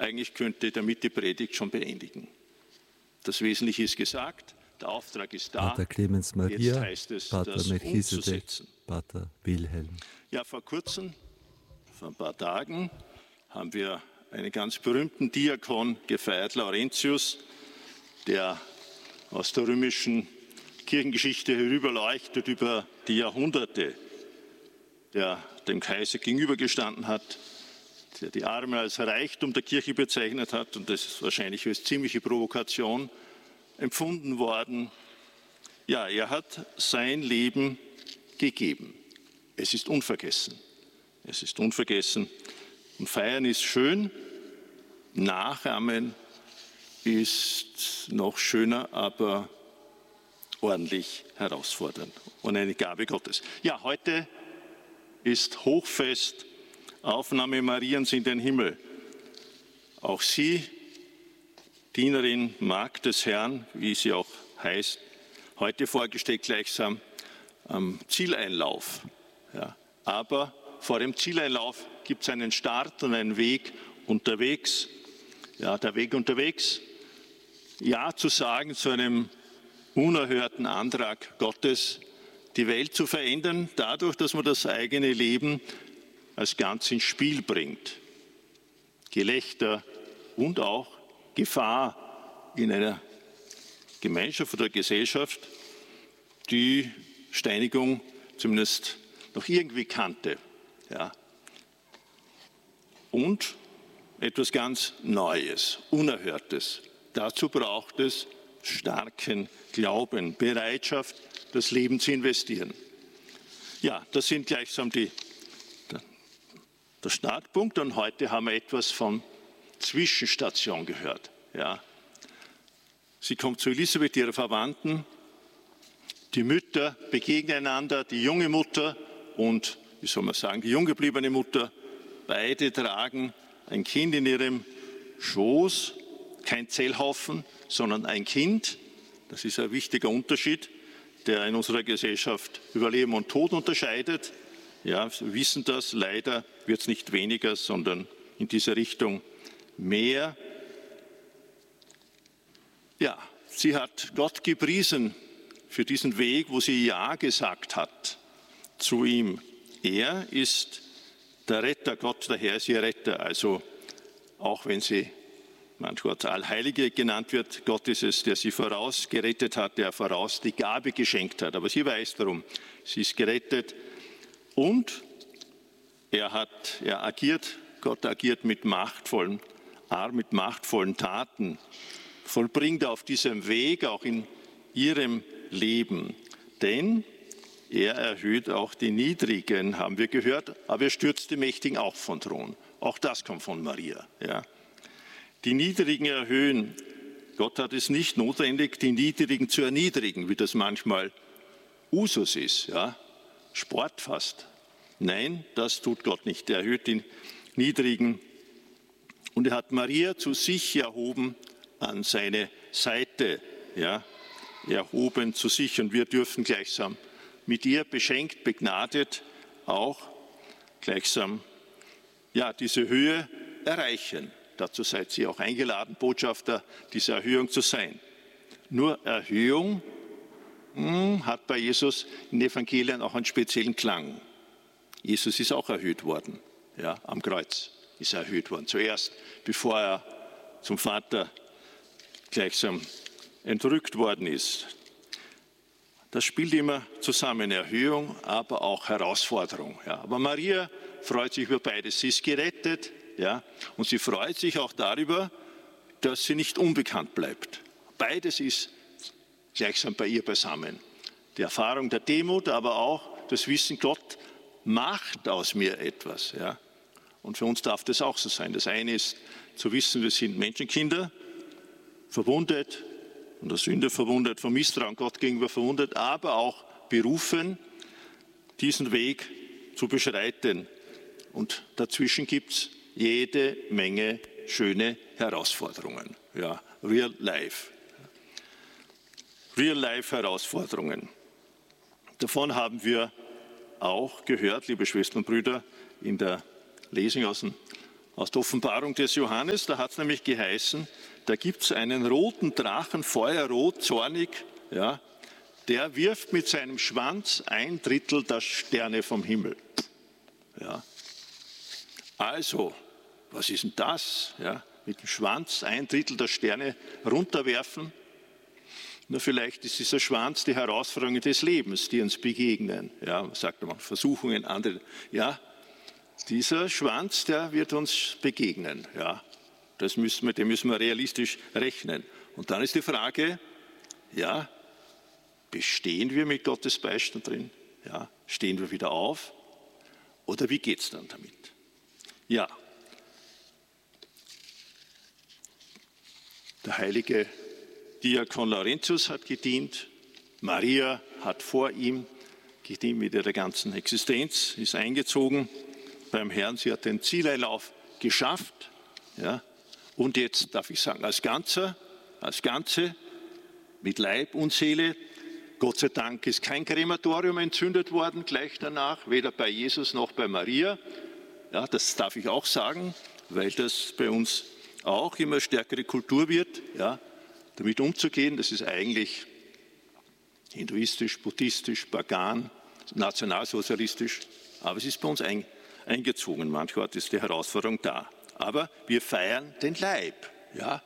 eigentlich könnte ich damit die Predigt schon beendigen. Das Wesentliche ist gesagt, der Auftrag ist da. Pater Clemens Maria, jetzt heißt es, Pater das Melchisedek, umzusetzen. Pater Wilhelm. Ja, vor kurzem, vor ein paar Tagen, haben wir einen ganz berühmten Diakon gefeiert, Laurentius, der aus der römischen Kirchengeschichte herüberleuchtet über die Jahrhunderte, der dem Kaiser gegenübergestanden hat, der die Arme als Reichtum der Kirche bezeichnet hat, und das ist wahrscheinlich als ziemliche Provokation empfunden worden. Ja, er hat sein Leben gegeben. Es ist unvergessen. Es ist unvergessen. Und feiern ist schön, nachahmen ist noch schöner, aber ordentlich herausfordernd und eine Gabe Gottes. Ja, heute ist Hochfest, Aufnahme Mariens in den Himmel. Auch sie, Dienerin, Magd des Herrn, wie sie auch heißt, heute vorgestellt gleichsam am Zieleinlauf. Ja, aber vor dem Zieleinlauf gibt es einen Start und einen Weg unterwegs. Ja, der Weg unterwegs, ja zu sagen zu einem unerhörten Antrag Gottes, die Welt zu verändern, dadurch, dass man das eigene Leben als ganz ins Spiel bringt. Gelächter und auch Gefahr in einer Gemeinschaft oder Gesellschaft, die Steinigung zumindest noch irgendwie kannte. Ja. Und etwas ganz Neues, Unerhörtes. Dazu braucht es starken Glauben, Bereitschaft, das Leben zu investieren. Ja, das sind gleichsam der Startpunkt. Und heute haben wir etwas von Zwischenstation gehört. Ja. Sie kommt zu Elisabeth, ihrer Verwandten. Die Mütter begegnen einander, die junge Mutter und, wie soll man sagen, die jung gebliebene Mutter. Beide tragen ein Kind in ihrem Schoß, kein Zellhaufen, sondern ein Kind. Das ist ein wichtiger Unterschied, der in unserer Gesellschaft über Leben und Tod unterscheidet. Ja, wir wissen das, leider wird es nicht weniger, sondern in dieser Richtung mehr. Ja, sie hat Gott gepriesen für diesen Weg, wo sie Ja gesagt hat zu ihm. Er ist der Retter, Gott, der Herr ist ihr Retter. Also auch wenn sie manchmal als Allheilige genannt wird, Gott ist es, der sie voraus gerettet hat, der voraus die Gabe geschenkt hat. Aber sie weiß darum, sie ist gerettet und Gott agiert mit machtvollen Taten, vollbringt auf diesem Weg, auch in ihrem Leben. Denn er erhöht auch die Niedrigen, haben wir gehört, aber er stürzt die Mächtigen auch von Thron. Auch das kommt von Maria. Ja. Die Niedrigen erhöhen. Gott hat es nicht notwendig, die Niedrigen zu erniedrigen, wie das manchmal Usus ist, ja. Sport fast. Nein, das tut Gott nicht. Er erhöht die Niedrigen. Und er hat Maria zu sich erhoben an seine Seite, ja, erhoben zu sich. Und wir dürfen gleichsam mit ihr beschenkt, begnadet, auch gleichsam ja, diese Höhe erreichen. Dazu seid ihr auch eingeladen, Botschafter dieser Erhöhung zu sein. Nur Erhöhung hat bei Jesus in den Evangelien auch einen speziellen Klang. Jesus ist auch erhöht worden, ja, am Kreuz ist er erhöht worden. Zuerst, bevor er zum Vater gleichsam entrückt worden ist. Das spielt immer zusammen, Erhöhung, aber auch Herausforderung. Ja. Aber Maria freut sich über beides. Sie ist gerettet, ja, und sie freut sich auch darüber, dass sie nicht unbekannt bleibt. Beides ist gleichsam bei ihr beisammen. Die Erfahrung der Demut, aber auch das Wissen, Gott macht aus mir etwas. Ja. Und für uns darf das auch so sein. Das eine ist zu wissen, wir sind Menschenkinder, verwundet, von der Sünde verwundet, vom Misstrauen Gott gegenüber verwundet, aber auch berufen, diesen Weg zu beschreiten. Und dazwischen gibt es jede Menge schöne Herausforderungen. Ja, Real Life. Real Life Herausforderungen. Davon haben wir auch gehört, liebe Schwestern und Brüder, in der Lesung aus dem aus der Offenbarung des Johannes. Da hat es nämlich geheißen, da gibt es einen roten Drachen, feuerrot, zornig, ja, der wirft mit seinem Schwanz 1/3 der Sterne vom Himmel. Ja. Also, was ist denn das? Ja, mit dem Schwanz 1/3 der Sterne runterwerfen? Nur vielleicht ist dieser Schwanz die Herausforderungen des Lebens, die uns begegnen. Ja, sagt man, Versuchungen, andere. Ja, dieser Schwanz, der wird uns begegnen. Ja, dem müssen wir realistisch rechnen. Und dann ist die Frage, ja, bestehen wir mit Gottes Beistand drin? Ja, stehen wir wieder auf? Oder wie geht es dann damit? Ja, der heilige Diakon Laurentius hat gedient, Maria hat vor ihm gedient mit ihrer ganzen Existenz, ist eingezogen beim Herrn, sie hat den Zieleinlauf geschafft. Ja, und jetzt darf ich sagen, als Ganze, mit Leib und Seele, Gott sei Dank ist kein Krematorium entzündet worden gleich danach, weder bei Jesus noch bei Maria. Ja, das darf ich auch sagen, weil das bei uns auch immer stärkere Kultur wird, ja, damit umzugehen. Das ist eigentlich hinduistisch, buddhistisch, pagan, nationalsozialistisch, aber es ist bei uns eingezogen. Manchmal ist die Herausforderung da. Aber wir feiern den Leib, ja,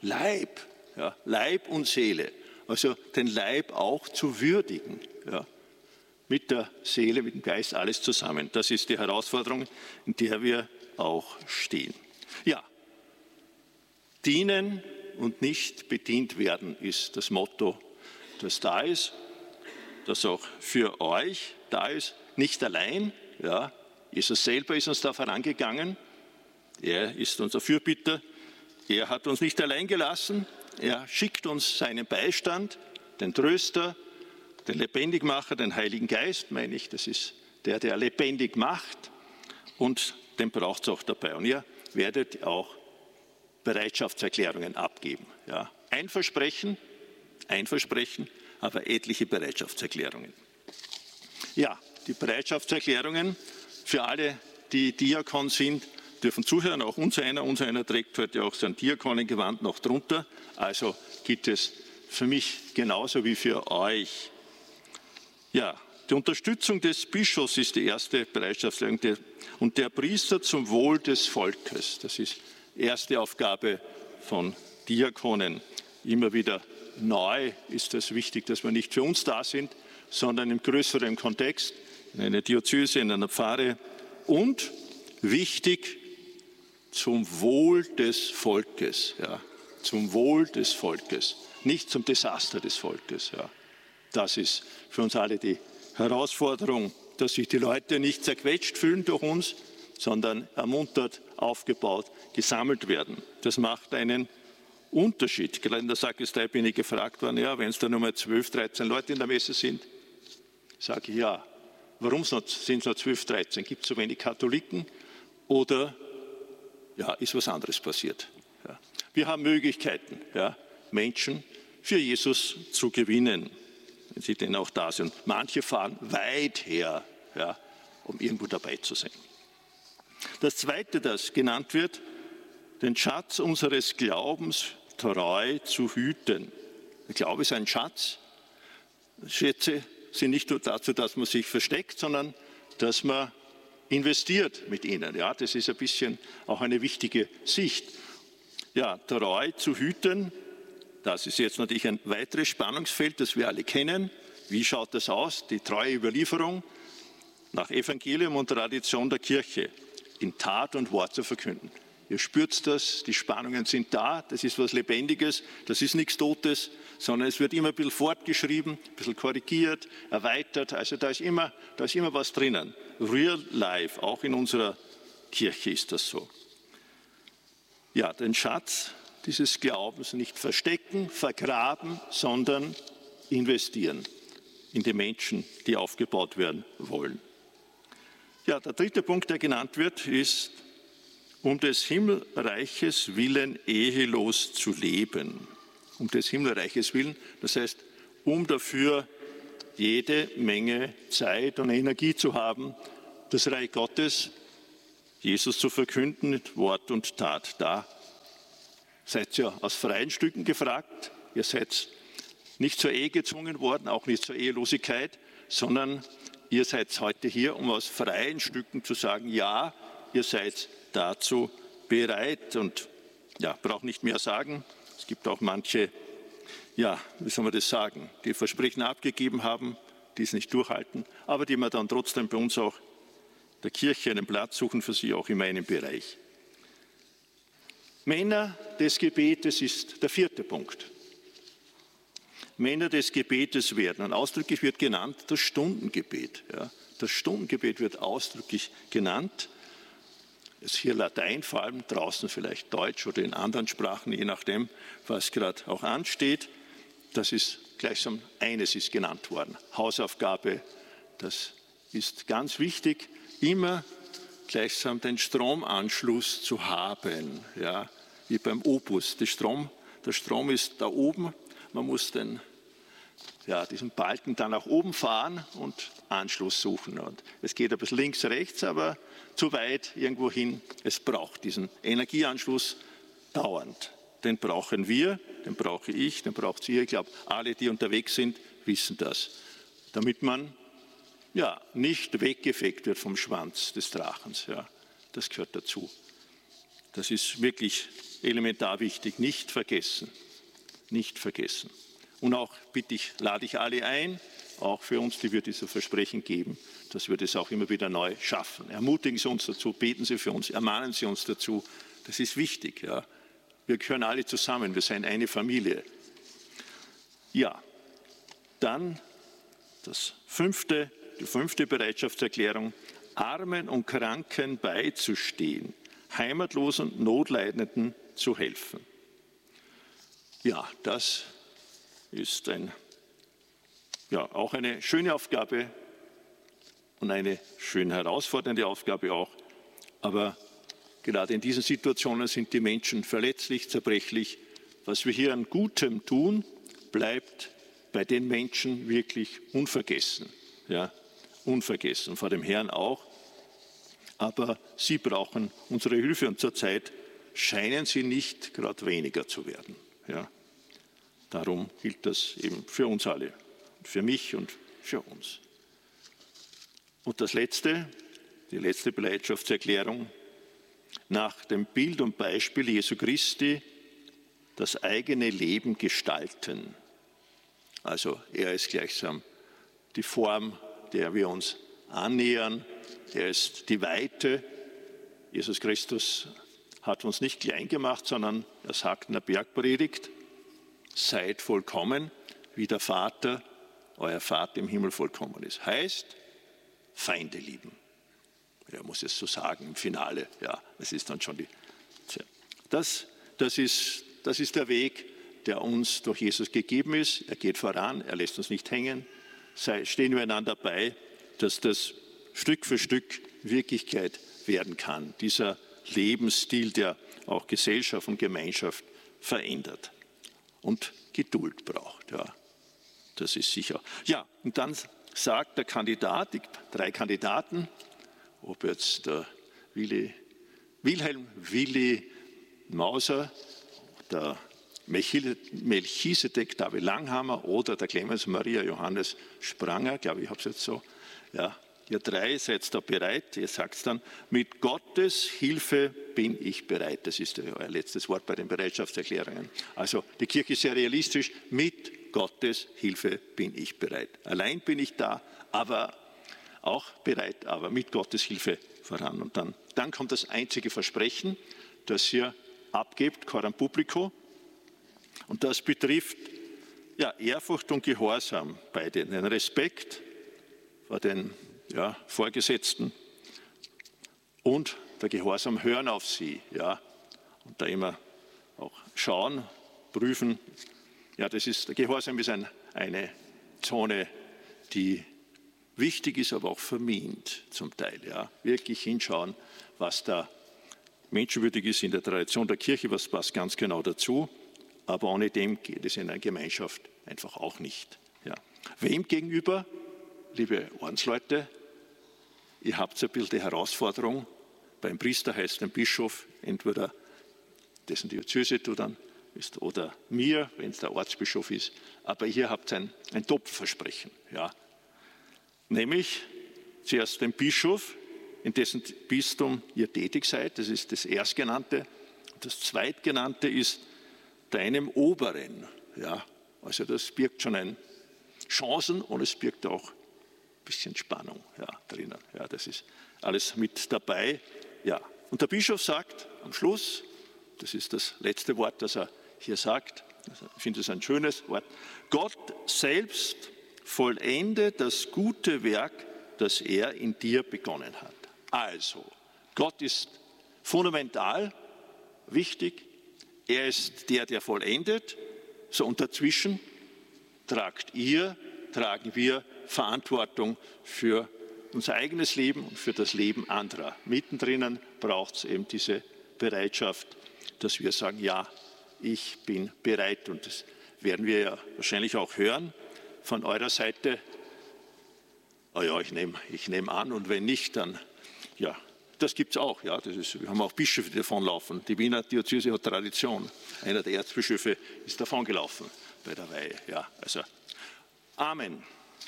Leib und Seele. Also den Leib auch zu würdigen, ja, mit der Seele, mit dem Geist, alles zusammen. Das ist die Herausforderung, in der wir auch stehen. Ja, dienen und nicht bedient werden ist das Motto, das da ist, das auch für euch da ist. Nicht allein, ja, Jesus selber ist uns da vorangegangen. Er ist unser Fürbitter. Er hat uns nicht allein gelassen. Er schickt uns seinen Beistand, den Tröster, den Lebendigmacher, den Heiligen Geist, meine ich. Das ist der lebendig macht. Und den braucht es auch dabei. Und ihr werdet auch Bereitschaftserklärungen abgeben. Ja. Ein Versprechen, aber etliche Bereitschaftserklärungen. Ja, die Bereitschaftserklärungen für alle, die Diakon sind, dürfen zuhören, auch unser trägt heute auch sein Diakonengewand noch drunter. Also gilt es für mich genauso wie für euch. Ja, die Unterstützung des Bischofs ist die erste Bereitschaftserklärung und der Priester zum Wohl des Volkes. Das ist die erste Aufgabe von Diakonen. Immer wieder neu ist es wichtig, dass wir nicht für uns da sind, sondern im größeren Kontext, in einer Diözese, in einer Pfarre und wichtig, zum Wohl des Volkes, ja, zum Wohl des Volkes, nicht zum Desaster des Volkes. Ja. Das ist für uns alle die Herausforderung, dass sich die Leute nicht zerquetscht fühlen durch uns, sondern ermuntert, aufgebaut, gesammelt werden. Das macht einen Unterschied. Gerade in der Sakristei bin ich gefragt worden, ja, wenn es da nur mal 12, 13 Leute in der Messe sind, sage ich, ja, warum sind es nur 12, 13? Gibt es so wenig Katholiken oder ja, ist was anderes passiert? Ja. Wir haben Möglichkeiten, ja, Menschen für Jesus zu gewinnen, wenn sie denn auch da sind. Manche fahren weit her, ja, um irgendwo dabei zu sein. Das Zweite, das genannt wird, den Schatz unseres Glaubens treu zu hüten. Der Glaube ist ein Schatz. Schätze sind nicht nur dazu, dass man sich versteckt, sondern dass man investiert mit ihnen. Ja, das ist ein bisschen auch eine wichtige Sicht. Ja, treu zu hüten, das ist jetzt natürlich ein weiteres Spannungsfeld, das wir alle kennen. Wie schaut das aus? Die treue Überlieferung nach Evangelium und Tradition der Kirche in Tat und Wort zu verkünden. Ihr spürt das, die Spannungen sind da, das ist was Lebendiges, das ist nichts Totes, sondern es wird immer ein bisschen fortgeschrieben, ein bisschen korrigiert, erweitert, also da ist immer was drinnen. Real life, auch in unserer Kirche ist das so. Ja, den Schatz dieses Glaubens nicht verstecken, vergraben, sondern investieren in die Menschen, die aufgebaut werden wollen. Ja, der dritte Punkt, der genannt wird, ist, um des Himmelreiches willen ehelos zu leben. Um des Himmelreiches willen, das heißt, um dafür jede Menge Zeit und Energie zu haben, das Reich Gottes Jesus zu verkünden mit Wort und Tat. Da seid ihr aus freien Stücken gefragt. Ihr seid nicht zur Ehe gezwungen worden, auch nicht zur Ehelosigkeit, sondern ihr seid heute hier, um aus freien Stücken zu sagen, ja, ihr seid dazu bereit. Und ja, brauche nicht mehr sagen. Es gibt auch manche, ja, wie soll man das sagen, die Versprechen abgegeben haben, die es nicht durchhalten, aber die man dann trotzdem bei uns auch der Kirche einen Platz suchen für sie, auch in meinem Bereich. Männer des Gebetes ist der 4. Punkt. Männer des Gebetes werden, und ausdrücklich wird genannt, das Stundengebet. Ja, das Stundengebet wird ausdrücklich genannt. Es ist hier Latein, vor allem draußen vielleicht Deutsch oder in anderen Sprachen, je nachdem, was gerade auch ansteht. Das ist gleichsam, eines ist genannt worden, Hausaufgabe. Das ist ganz wichtig, immer gleichsam den Stromanschluss zu haben, ja, wie beim Opus. Der Strom ist da oben, man muss diesen Balken dann nach oben fahren und Anschluss suchen. Und es geht ein bisschen links, rechts, aber zu weit irgendwo hin. Es braucht diesen Energieanschluss dauernd. Den brauchen wir, den brauche ich, den braucht ihr. Ich glaube, alle, die unterwegs sind, wissen das. Damit man nicht weggefegt wird vom Schwanz des Drachens. Ja, das gehört dazu. Das ist wirklich elementar wichtig. Nicht vergessen. Nicht vergessen. Und auch lade ich alle ein, auch für uns, die wir diese Versprechen geben, dass wir das auch immer wieder neu schaffen. Ermutigen Sie uns dazu, beten Sie für uns, ermahnen Sie uns dazu. Das ist wichtig. Ja. Wir gehören alle zusammen, wir sind eine Familie. Ja, dann die 5. Bereitschaftserklärung, Armen und Kranken beizustehen, Heimatlosen, Notleidenden zu helfen. Ja, das ist auch eine schöne Aufgabe und eine schön herausfordernde Aufgabe auch. Aber gerade in diesen Situationen sind die Menschen verletzlich, zerbrechlich. Was wir hier an Gutem tun, bleibt bei den Menschen wirklich unvergessen. Ja, unvergessen, vor dem Herrn auch. Aber sie brauchen unsere Hilfe und zurzeit scheinen sie nicht gerade weniger zu werden. Ja. Darum gilt das eben für uns alle, für mich und für uns. Und die letzte Bereitschaftserklärung, nach dem Bild und Beispiel Jesu Christi das eigene Leben gestalten. Also er ist gleichsam die Form, der wir uns annähern. Er ist die Weite. Jesus Christus hat uns nicht klein gemacht, sondern er sagt in der Bergpredigt, seid vollkommen, wie der Vater, euer Vater im Himmel vollkommen ist. Heißt, Feinde lieben. Er muss es so sagen im Finale. Ja, es ist dann schon das ist der Weg, der uns durch Jesus gegeben ist. Er geht voran, er lässt uns nicht hängen. Stehen wir einander bei, dass das Stück für Stück Wirklichkeit werden kann. Dieser Lebensstil, der auch Gesellschaft und Gemeinschaft verändert und Geduld braucht. Ja, das ist sicher. Ja, und dann sagt der Kandidat, die 3 Kandidaten, ob jetzt der Wilhelm Willi Mauser, der Melchisedek David Langhammer oder der Clemens Maria Johannes Spranger, glaube ich, habe es jetzt so. Ja, ihr 3 seid da bereit. Ihr sagt dann, mit Gottes Hilfe bin ich bereit. Das ist euer letztes Wort bei den Bereitschaftserklärungen. Also die Kirche ist sehr realistisch. Mit Gottes Hilfe bin ich bereit. Allein bin ich da, aber auch bereit, aber mit Gottes Hilfe voran. Und dann kommt das einzige Versprechen, das ihr abgebt, coram publico. Und das betrifft Ehrfurcht und Gehorsam bei den Respekt vor den Vorgesetzten und der Gehorsam, hören auf sie. Ja, und da immer auch schauen, prüfen. Ja, der Gehorsam ist eine Zone, die wichtig ist, aber auch vermint zum Teil. Ja, wirklich hinschauen, was da menschenwürdig ist in der Tradition der Kirche, was passt ganz genau dazu. Aber ohne dem geht es in einer Gemeinschaft einfach auch nicht. Ja. Wem gegenüber, liebe Ordensleute, ihr habt ein bisschen die Herausforderung, beim Priester heißt es dem Bischof, entweder dessen Diözese du dann bist oder mir, wenn es der Ortsbischof ist. Aber hier habt ihr ein Doppelversprechen. Ja. Nämlich zuerst dem Bischof, in dessen Bistum ihr tätig seid, das ist das Erstgenannte. Das Zweitgenannte ist deinem Oberen. Ja. Also das birgt schon Chancen und es birgt auch ein bisschen Spannung drinnen. Ja, das ist alles mit dabei. Ja. Und der Bischof sagt am Schluss, das ist das letzte Wort, das er hier sagt, ich finde es ein schönes Wort, Gott selbst vollende das gute Werk, das er in dir begonnen hat. Also, Gott ist fundamental wichtig, er ist der vollendet, so und dazwischen tragen wir Verantwortung für unser eigenes Leben und für das Leben anderer. Mittendrin braucht es eben diese Bereitschaft, dass wir sagen, ja, ich bin bereit. Und das werden wir ja wahrscheinlich auch hören von eurer Seite. Oh ja, ich nehm an und wenn nicht, dann ja, das gibt es auch. Ja, wir haben auch Bischöfe, die davonlaufen. Die Wiener Diözese hat Tradition. Einer der Erzbischöfe ist davongelaufen bei der Weihe. Ja, also Amen.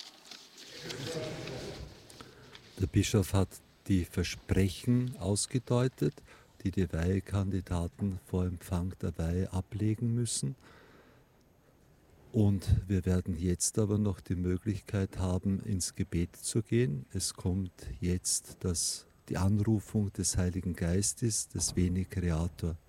Der Bischof hat die Versprechen ausgedeutet, die Weihekandidaten vor Empfang der Weihe ablegen müssen. Und wir werden jetzt aber noch die Möglichkeit haben, ins Gebet zu gehen. Es kommt jetzt die Anrufung des Heiligen Geistes, des Veni Creator